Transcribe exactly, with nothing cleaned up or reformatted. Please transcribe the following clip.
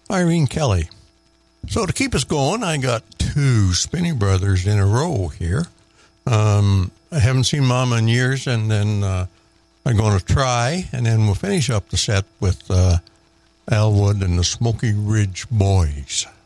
Irene Kelly. So to keep us going, I got two Spinney Brothers in a row here. Um, I haven't seen Mama in years, and then uh, I'm going to try, and then we'll finish up the set with uh, Al Wood and the Smoky Ridge Boys.